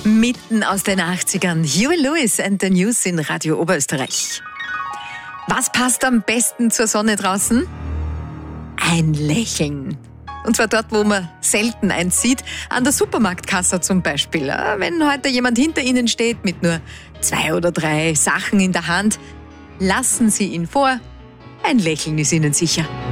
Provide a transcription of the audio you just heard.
Mitten aus den 80ern. Huey Lewis and the News in Radio Oberösterreich. Was passt am besten zur Sonne draußen? Ein Lächeln. Und zwar dort, wo man selten eins sieht, an der Supermarktkasse zum Beispiel. Wenn heute jemand hinter Ihnen steht mit nur 2 oder 3 Sachen in der Hand, lassen Sie ihn vor. Ein Lächeln ist Ihnen sicher.